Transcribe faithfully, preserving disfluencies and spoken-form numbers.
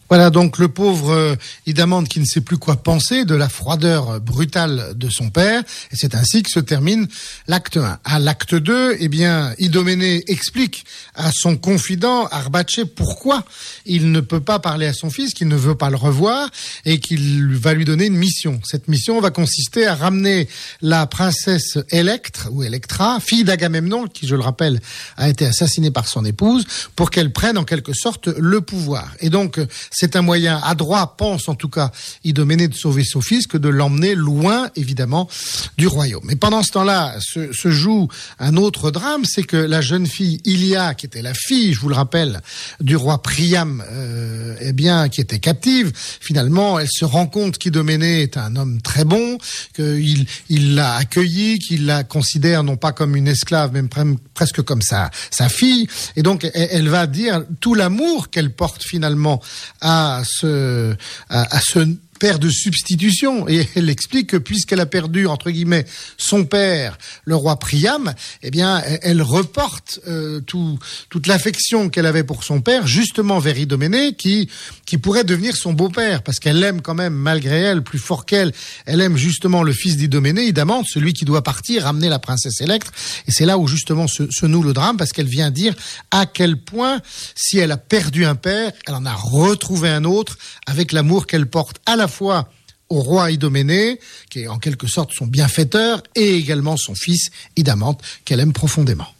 Voilà donc le pauvre euh, Idamante qui ne sait plus quoi penser de la froideur brutale de son père. Et c'est ainsi que se termine l'acte un. À l'acte deux, eh bien, Idoménée explique à son confident Arbace pourquoi il ne peut pas parler à son fils, qu'il ne veut pas le revoir et qu'il va lui donner une mission. Cette mission va consister à ramener la princesse Électre ou Électra, fille d'Agamemnon, qui, je le rappelle, a été assassinée par son épouse, pour qu'elle prenne en quelque sorte le pouvoir. Et donc, c'est un moyen adroit, pense en tout cas Idoménée, de sauver son fils, que de l'emmener loin, évidemment, du royaume. Mais pendant ce temps-là, se, se joue un autre drame, c'est que la jeune fille Ilia, qui était la fille, je vous le rappelle, du roi Priam, euh, eh bien, qui était captive, finalement, elle se rend compte qu'Idoménée est un homme très bon, qu'il il l'a accueillie, qu'il la considère non pas comme une esclave, mais presque comme sa, sa fille. Et donc, elle, elle va dire tout l'amour qu'elle porte finalement à ce, à, à ce père de substitution, et elle explique que puisqu'elle a perdu entre guillemets son père, le roi Priam, eh bien elle reporte euh, tout, toute l'affection qu'elle avait pour son père justement vers Idoménée, qui qui pourrait devenir son beau-père, parce qu'elle l'aime quand même malgré elle, plus fort qu'elle. Elle aime justement le fils d'Idoménée, Idamante, celui qui doit partir ramener la princesse Électre. Et c'est là où justement se, se noue le drame, parce qu'elle vient dire à quel point, si elle a perdu un père, elle en a retrouvé un autre avec l'amour qu'elle porte à la fois au roi Idoménée, qui est en quelque sorte son bienfaiteur, et également son fils Idamante, qu'elle aime profondément.